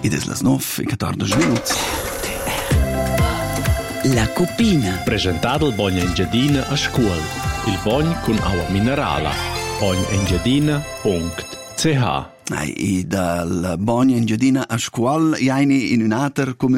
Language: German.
Ed es las 9:14. La Cupina. Presentato il Bogna Engiadina a scuola. Il Bogn con acqua minerale. bognengiadina.ch E dal Bogna Engiadina a scuola, in un alter